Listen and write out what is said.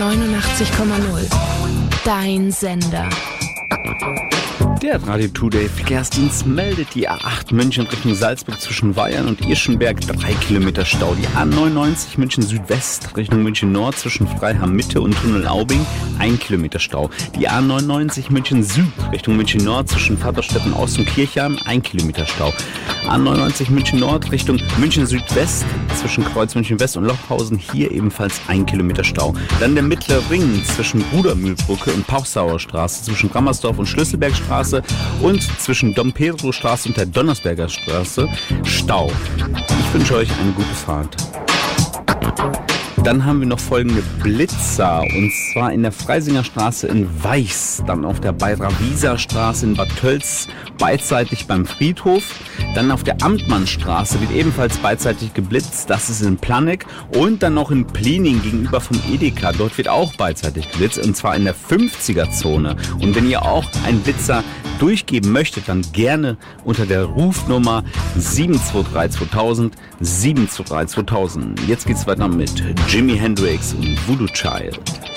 89,0. Dein Sender. Der Radio Today Verkehrsdienst meldet die A8 München Richtung Salzburg zwischen Weyern und Irschenberg 3 Kilometer Stau. Die A99 München Südwest Richtung München Nord zwischen Freiham Mitte und Tunnel Aubing 1 Kilometer Stau. Die A99 München Süd Richtung München Nord zwischen Vaterstetten Ost und Kirchheim 1 Kilometer Stau. A99 München Nord Richtung München Südwest zwischen Kreuz München West und Lochhausen hier ebenfalls 1 Kilometer Stau. Dann der Mittlere Ring zwischen Brudermühlbrücke und Pauchsauer Straße zwischen Rammersdorf und Schlüsselbergstraße und zwischen Dom-Pedro-Straße und der Donnersberger Straße Stau. Ich wünsche euch eine gute Fahrt. Dann haben wir noch folgende Blitzer, und zwar in der Freisinger Straße in Weichs, dann auf der Bayrer-Wieser Straße in Bad Tölz, beidseitig beim Friedhof. Dann auf der Amtmannstraße wird ebenfalls beidseitig geblitzt, das ist in Planegg. Und dann noch in Pliening gegenüber vom Edeka, dort wird auch beidseitig geblitzt, und zwar in der 50er-Zone. Und wenn ihr auch einen Blitzer durchgeben möchtet, dann gerne unter der Rufnummer 723 2000, 723 2000. Jetzt geht's weiter mit Jimi Hendrix und Voodoo Child.